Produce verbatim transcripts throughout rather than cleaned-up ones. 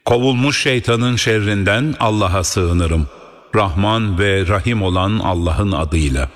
Kovulmuş şeytanın şerrinden Allah'a sığınırım. Rahman ve Rahim olan Allah'ın adıyla.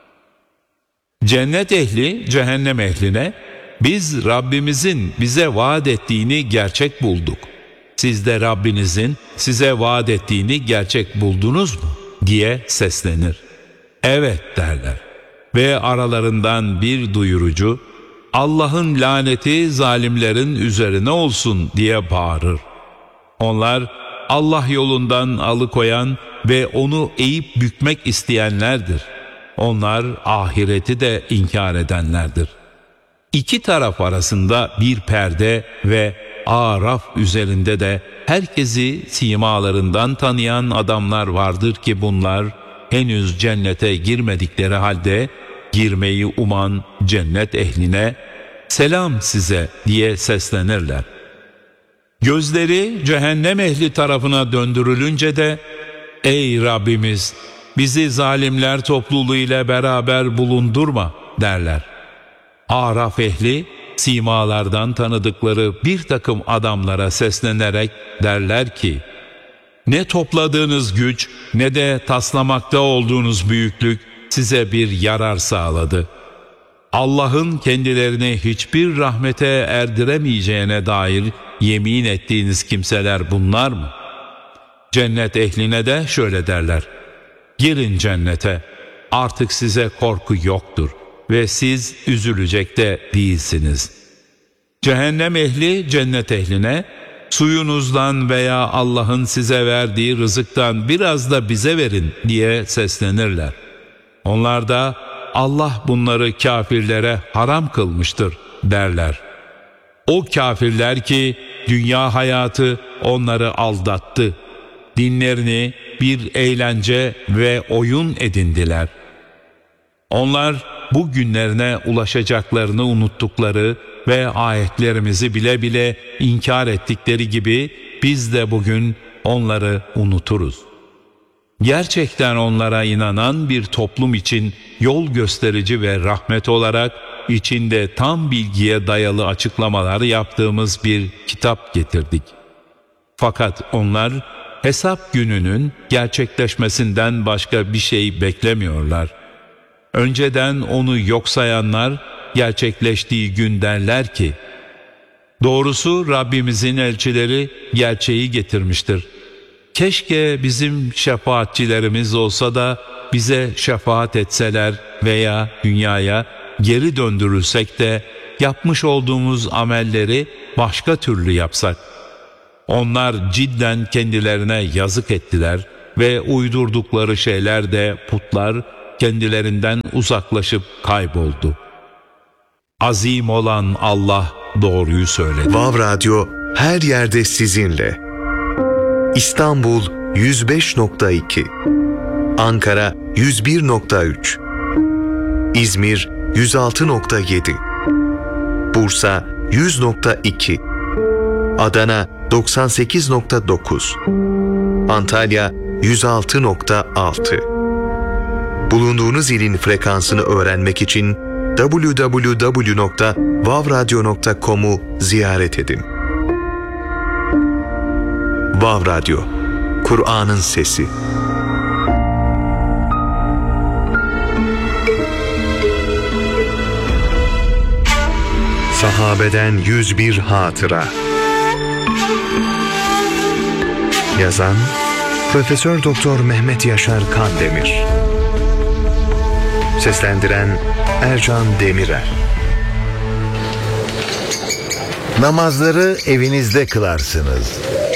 Cennet ehli cehennem ehline, biz Rabbimizin bize vaat ettiğini gerçek bulduk. Siz de Rabbinizin size vaat ettiğini gerçek buldunuz mu diye seslenir. Evet derler. Ve aralarından bir duyurucu, Allah'ın laneti zalimlerin üzerine olsun diye bağırır. Onlar Allah yolundan alıkoyan ve onu eğip bükmek isteyenlerdir. Onlar ahireti de inkar edenlerdir. İki taraf arasında bir perde ve Araf üzerinde de herkesi simalarından tanıyan adamlar vardır ki bunlar henüz cennete girmedikleri halde girmeyi uman cennet ehline selam size diye seslenirler. Gözleri cehennem ehli tarafına döndürülünce de ey Rabbimiz bizi zalimler topluluğu ile beraber bulundurma derler. Araf ehli simalardan tanıdıkları bir takım adamlara seslenerek derler ki ne topladığınız güç ne de taslamakta olduğunuz büyüklük size bir yarar sağladı. Allah'ın kendilerini hiçbir rahmete erdiremeyeceğine dair yemin ettiğiniz kimseler bunlar mı? Cennet ehline de şöyle derler. Girin cennete, artık size korku yoktur ve siz üzülecek de değilsiniz. Cehennem ehli cennet ehline, suyunuzdan veya Allah'ın size verdiği rızıktan biraz da bize verin diye seslenirler. Onlar da Allah bunları kafirlere haram kılmıştır derler. O kafirler ki dünya hayatı onları aldattı. Dinlerini bir eğlence ve oyun edindiler. Onlar bu günlerine ulaşacaklarını unuttukları ve ayetlerimizi bile bile inkar ettikleri gibi biz de bugün onları unuturuz. Gerçekten onlara inanan bir toplum için yol gösterici ve rahmet olarak içinde tam bilgiye dayalı açıklamalar yaptığımız bir kitap getirdik. Fakat onlar hesap gününün gerçekleşmesinden başka bir şey beklemiyorlar. Önceden onu yok sayanlar gerçekleştiği gün derler ki, doğrusu Rabbimizin elçileri gerçeği getirmiştir. Keşke bizim şefaatçilerimiz olsa da bize şefaat etseler veya dünyaya geri döndürülsek de yapmış olduğumuz amelleri başka türlü yapsak. Onlar cidden kendilerine yazık ettiler ve uydurdukları şeyler de putlar kendilerinden uzaklaşıp kayboldu. Azim olan Allah doğruyu söyledi. Vav Radyo her yerde sizinle. İstanbul yüz beş nokta iki, Ankara yüz bir nokta üç, İzmir yüz altı nokta yedi, Bursa yüz nokta iki, Adana doksan sekiz nokta dokuz, Antalya yüz altı nokta altı. Bulunduğunuz ilin frekansını öğrenmek için double-u double-u double-u nokta vav radyo nokta com'u ziyaret edin. Vav Radyo, Kur'an'ın sesi. Sahabeden yüz bir hatıra. Yazan Profesör Doktor Mehmet Yaşar Kandemir. Seslendiren Ercan Demirel. Namazları evinizde kılarsınız.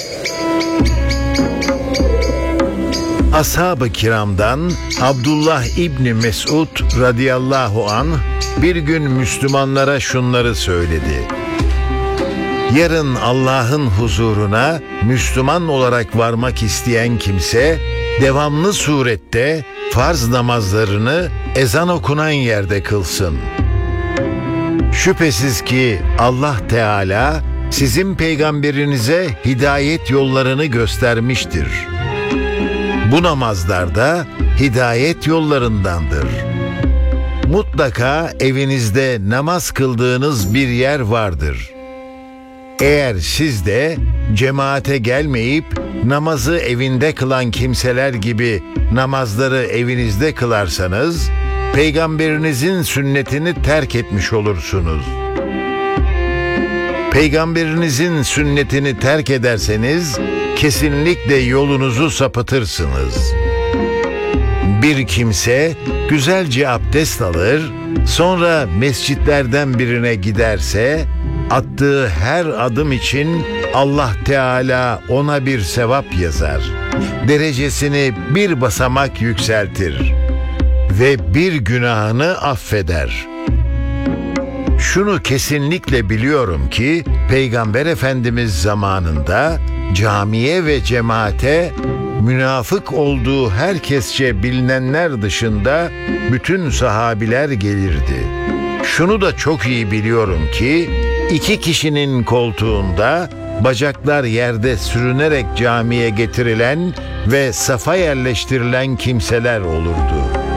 Ashab-ı kiramdan Abdullah İbni Mesud radıyallahu anh bir gün Müslümanlara şunları söyledi. Yarın Allah'ın huzuruna Müslüman olarak varmak isteyen kimse devamlı surette farz namazlarını ezan okunan yerde kılsın. Şüphesiz ki Allah Teala sizin peygamberinize hidayet yollarını göstermiştir. Bu namazlar da hidayet yollarındandır. Mutlaka evinizde namaz kıldığınız bir yer vardır. Eğer siz de cemaate gelmeyip namazı evinde kılan kimseler gibi namazları evinizde kılarsanız, Peygamberinizin sünnetini terk etmiş olursunuz. Peygamberinizin sünnetini terk ederseniz, kesinlikle yolunuzu sapıtırsınız. Bir kimse güzelce abdest alır, sonra mescitlerden birine giderse, attığı her adım için Allah Teala ona bir sevap yazar. Derecesini bir basamak yükseltir ve bir günahını affeder. Şunu kesinlikle biliyorum ki, Peygamber Efendimiz zamanında camiye ve cemaate münafık olduğu herkesçe bilinenler dışında bütün sahabiler gelirdi. Şunu da çok iyi biliyorum ki, iki kişinin koltuğunda bacaklar yerde sürünerek camiye getirilen ve safa yerleştirilen kimseler olurdu.